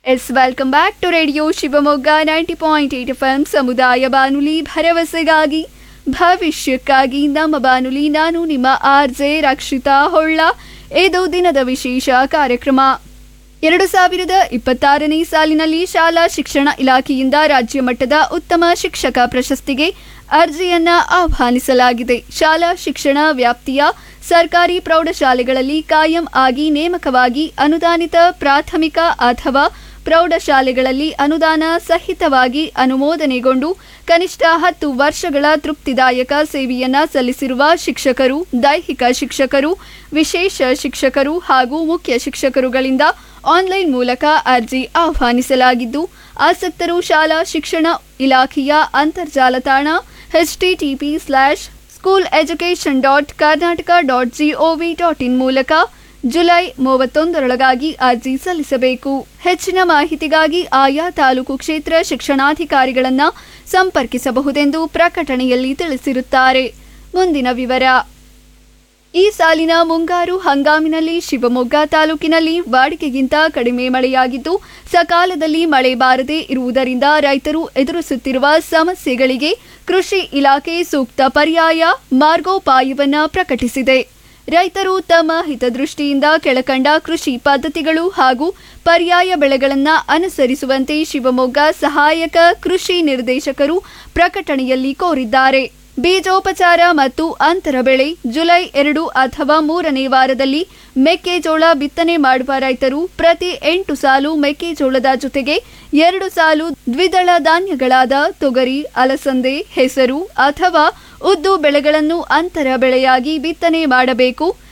S welcome back to radio Shivamogga 90.8 FM ಸಮುದಾಯ ಬಾನುಲಿ ಭರವಸೆಗಾಗಿ ಭವಿಷ್ಯಕ್ಕಾಗಿ ನಮ್ಮ ಬಾನುಲಿ. ನಾನು ನಿಮ್ಮ RJ ರಕ್ಷಿತಾ ಹೊಳ್ಳ. ಇದು ದಿನದ ವಿಶೇಷ ಕಾರ್ಯಕ್ರಮ. 2026ನೇ ಸಾಲಿನಲ್ಲಿ ಶಾಲಾ ಶಿಕ್ಷಣ ಇಲಾಖೆಯಿಂದ ರಾಜ್ಯ ಮಟ್ಟದ ಉತ್ತಮ ಶಿಕ್ಷಕ ಪ್ರಶಸ್ತಿಗೆ ಅರ್ಜಿಯನ್ನ ಆಹ್ವಾನಿಸಲಾಗಿದೆ. ಶಾಲಾ ಶಿಕ್ಷಣ ವ್ಯಾಪ್ತಿಯ ಸರ್ಕಾರಿ ಪ್ರೌಢಶಾಲೆಗಳಲ್ಲಿ ಕಾಯಂ ಆಗಿ ನೇಮಕವಾಗಿ ಅನುದಾನಿತ ಪ್ರಾಥಮಿಕ ಅಥವಾ ಪ್ರೌಢಶಾಲೆಗಳಲ್ಲಿ ಅನುದಾನ ಸಹಿತವಾಗಿ ಅನುಮೋದನೆಗೊಂಡು ಕನಿಷ್ಠ 10 ವರ್ಷಗಳ ತೃಪ್ತಿದಾಯಕ ಸೇವೆಯನ್ನ ಸಲ್ಲಿಸಿರುವ ಶಿಕ್ಷಕರು, ದೈಹಿಕ ಶಿಕ್ಷಕರು, ವಿಶೇಷ ಶಿಕ್ಷಕರು ಹಾಗೂ ಮುಖ್ಯ ಶಿಕ್ಷಕರುಗಳಿಂದ ಆನ್ಲೈನ್ ಮೂಲಕ ಅರ್ಜಿ ಆಹ್ವಾನಿಸಲಾಗಿದ್ದು, ಆಸಕ್ತರು ಶಾಲಾ ಶಿಕ್ಷಣ ಇಲಾಖೆಯ ಅಂತರ್ಜಾಲ ತಾಣ http:/schooleducation.karnataka.gov.in ಮೂಲಕ ಜುಲೈ 31ರೊಳಗಾಗಿ ಅರ್ಜಿ ಸಲ್ಲಿಸಬೇಕು. ಹೆಚ್ಚಿನ ಮಾಹಿತಿಗಾಗಿ ಆಯಾ ತಾಲೂಕು ಕ್ಷೇತ್ರ ಶಿಕ್ಷಣಾಧಿಕಾರಿಗಳನ್ನು ಸಂಪರ್ಕಿಸಬಹುದೆಂದು ಪ್ರಕಟಣೆಯಲ್ಲಿ ತಿಳಿಸಿರುತ್ತಾರೆ. ಮುಂದಿನ ವಿವರ. ಈ ಸಾಲಿನ ಮುಂಗಾರು ಹಂಗಾಮಿನಲ್ಲಿ ಶಿವಮೊಗ್ಗ ತಾಲೂಕಿನಲ್ಲಿ ವಾಡಿಕೆಗಿಂತ ಕಡಿಮೆ ಮಳೆಯಾಗಿದ್ದು, ಸಕಾಲದಲ್ಲಿ ಮಳೆ ಬಾರದೆ ಇರುವುದರಿಂದ ರೈತರು ಎದುರಿಸುತ್ತಿರುವ ಸಮಸ್ಯೆಗಳಿಗೆ ಕೃಷಿ ಇಲಾಖೆ ಸೂಕ್ತ ಪರ್ಯಾಯ ಮಾರ್ಗೋಪಾಯವನ್ನ ಪ್ರಕಟಿಸಿದೆ. ರೈತರು ತಮ್ಮ ಹಿತದೃಷ್ಟಿಯಿಂದ ಕೆಳಕಂಡ ಕೃಷಿ ಪದ್ಧತಿಗಳು ಹಾಗೂ ಪರ್ಯಾಯ ಬೆಳೆಗಳನ್ನು ಅನುಸರಿಸುವಂತೆ ಶಿವಮೊಗ್ಗ ಸಹಾಯಕ ಕೃಷಿ ನಿರ್ದೇಶಕರು ಪ್ರಕಟಣೆಯಲ್ಲಿ ಕೋರಿದ್ದಾರೆ. ಬೀಜೋಪಚಾರ ಮತ್ತು ಅಂತರ ಬೆಳೆ ಜುಲೈ 2 ಅಥವಾ 3ನೇ ವಾರದಲ್ಲಿ ಮೆಕ್ಕೆಜೋಳ ಬಿತ್ತನೆ ಮಾಡುವ ರೈತರು ಪ್ರತಿ 8 ಸಾಲು ಮೆಕ್ಕೆಜೋಳದ ಜೊತೆಗೆ 2 ಸಾಲು ದ್ವಿದಳ ಧಾನ್ಯಗಳಾದ ತೊಗರಿ, ಅಲಸಂದೆ, ಹೆಸರು ಅಥವಾ ಉದ್ದು ಬೆಳೆಗಳನ್ನು ಅಂತರ ಬೆಳೆಯಾಗಿ ಬಿತ್ತನೆ ಮಾಡಬೇಕು.